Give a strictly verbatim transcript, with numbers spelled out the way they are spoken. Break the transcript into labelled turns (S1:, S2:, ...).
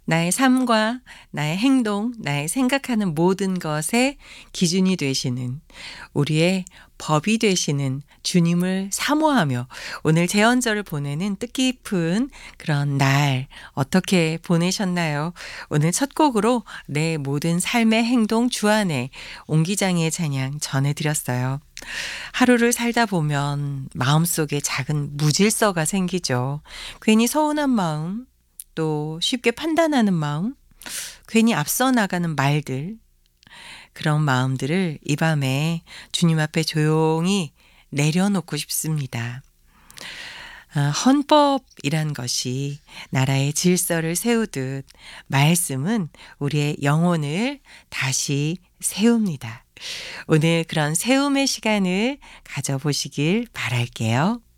S1: 나의 삶과 나의 행동, 나의 생각하는 모든 것의 기준이 되시는 우리의 법이 되시는 주님을 사모하며 오늘 제헌절을 보내는 뜻깊은 그런 날 어떻게 보내셨나요? 오늘 첫 곡으로 내 모든 삶의 행동 주 안에 옹기장의 찬양 전해드렸어요. 하루를 살다 보면 마음속에 작은 무질서가 생기죠. 괜히 서운한 마음, 또 쉽게 판단하는 마음, 괜히 앞서 나가는 말들, 그런 마음들을 이 밤에 주님 앞에 조용히 내려놓고 싶습니다. 아, 헌법이란 것이 나라의 질서를 세우듯 말씀은 우리의 영혼을 다시 세웁니다. 오늘 그런 세움의 시간을 가져보시길 바랄게요.